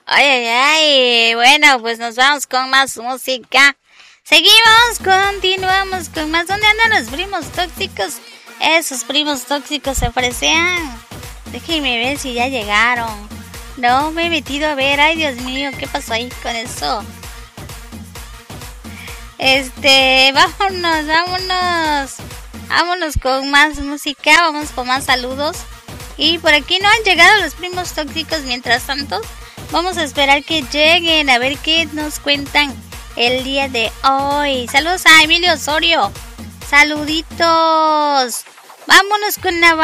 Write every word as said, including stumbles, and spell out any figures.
Ay, ay, ay. Bueno, pues nos vamos con más música. Seguimos, continuamos con más. ¿Dónde andan los primos tóxicos? Esos primos tóxicos se ofrecían. Déjenme ver si ya llegaron. No, me he metido a ver. Ay, Dios mío, ¿qué pasó ahí con eso? Este, vámonos, vámonos. Vámonos con más música, vamos con más saludos. Y por aquí no han llegado los primos tóxicos. Mientras tanto, vamos a esperar que lleguen a ver qué nos cuentan el día de hoy. Saludos a Emilio Osorio. Saluditos. Vámonos con Navarro.